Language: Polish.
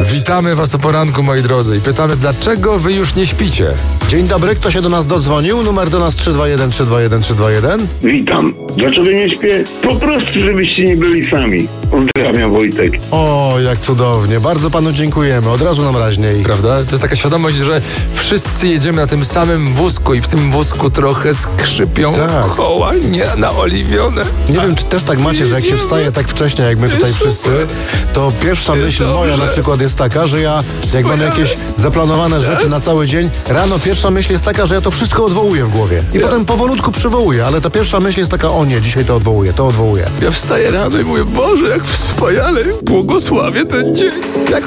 Witamy was o poranku, moi drodzy, i pytamy, dlaczego wy już nie śpicie? Dzień dobry, kto się do nas dodzwonił? Numer do nas 321 321 321. Witam. Dlaczego nie śpię? Po prostu, żebyście nie byli sami. Pozdrawiam, Wojtek. O, jak cudownie. Bardzo panu dziękujemy. Od razu nam raźniej. Prawda? To jest taka świadomość, że wszyscy jedziemy na tym samym wózku i w tym wózku trochę skrzypią koła naoliwione. Nie wiem, czy też tak macie, że jak się wstaje tak wcześnie, jak my tutaj wszyscy, to pierwsza myśl moja na przykład jest taka, że ja, jak mam jakieś zaplanowane rzeczy na cały dzień, rano pierwsza myśl jest taka, że ja to wszystko odwołuję w głowie. I potem powolutku przywołuję, ale ta pierwsza myśl jest taka, o nie, dzisiaj to odwołuję. Ja wstaję rano i mówię, Boże, jak wspaniale, błogosławię ten dzień. Jak